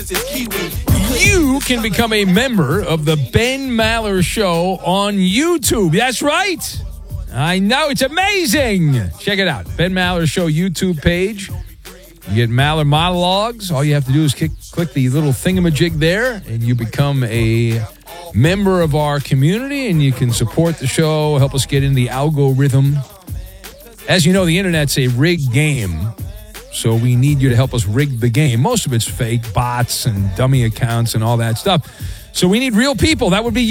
You can become a member of the Ben Maller Show on YouTube. That's right. I know. It's amazing. Check it out. Ben Maller Show YouTube page. You get Maller monologues. All you have to do is click the little thingamajig there, and you become a member of our community, and you can support the show, help us get in the algorithm. As you know, the internet's a rigged game, so we need you to help us rig the game. Most of it's fake, bots and dummy accounts and all that stuff. So we need real people. That would be you.